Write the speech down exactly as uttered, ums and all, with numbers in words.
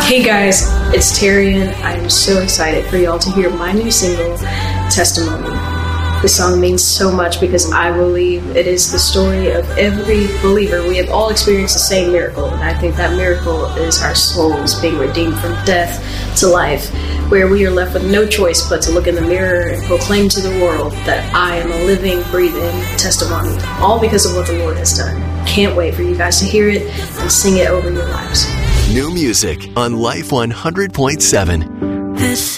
Hey guys, it's Terry and I am so excited for y'all to hear my new single, Testimony. This song means so much because I believe it is the story of every believer. We have all experienced the same miracle, and I think that miracle is our souls being redeemed from death to life, where we are left with no choice but to look in the mirror and proclaim to the world that I am a living, breathing testimony, all because of what the Lord has done. Can't wait for you guys to hear it and sing it over your lives. New music on Life one hundred point seven. This